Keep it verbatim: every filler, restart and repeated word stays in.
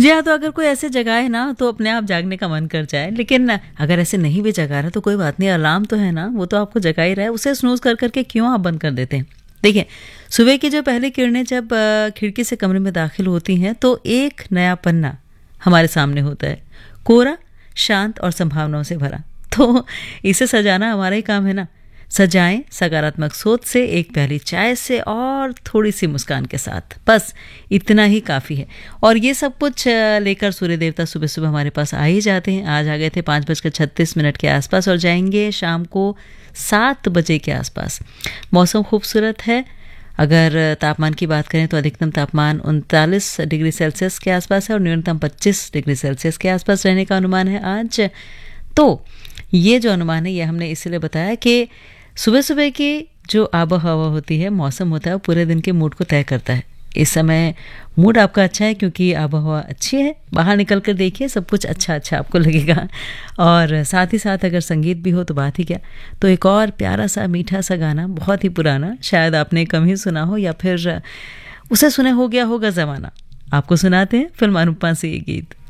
जी हाँ, तो अगर कोई ऐसे जगाए ना तो अपने आप जागने का मन कर जाए, लेकिन अगर ऐसे नहीं भी जगा रहा तो कोई बात नहीं, अलार्म तो है ना, वो तो आपको जगा ही रहा है, उसे स्नूज कर करके क्यों आप बंद कर देते हैं। देखिए, सुबह की जो पहली किरणें जब अ, खिड़की से कमरे में दाखिल होती हैं तो एक नया पन्ना हमारे सामने होता है, कोरा, शांत और संभावनाओं से भरा। तो इसे सजाना हमारा ही काम है ना। सजाएं सकारात्मक सोच से, एक प्याली चाय से और थोड़ी सी मुस्कान के साथ, बस इतना ही काफ़ी है। और ये सब कुछ अ, लेकर सूर्य देवता सुबह सुबह हमारे पास आ ही जाते हैं। आज आ गए थे पाँच बजकर छत्तीस मिनट के आसपास और जाएंगे शाम को सात बजे के आसपास। मौसम खूबसूरत है। अगर तापमान की बात करें तो अधिकतम तापमान उनतालीस डिग्री सेल्सियस के आसपास है और न्यूनतम पच्चीस डिग्री सेल्सियस के आसपास रहने का अनुमान है आज। तो ये जो अनुमान है ये हमने इसलिए बताया कि सुबह सुबह की जो आबो हवा होती है, मौसम होता है, वो पूरे दिन के मूड को तय करता है। इस समय मूड आपका अच्छा है क्योंकि आबो हवा अच्छी है। बाहर निकल कर देखिए, सब कुछ अच्छा अच्छा आपको लगेगा। और साथ ही साथ अगर संगीत भी हो तो बात ही क्या। तो एक और प्यारा सा मीठा सा गाना, बहुत ही पुराना, शायद आपने कम ही सुना हो या फिर उसे सुने हो गया होगा ज़माना, आपको सुनाते हैं फिल्म अनुपमा से ये गीत।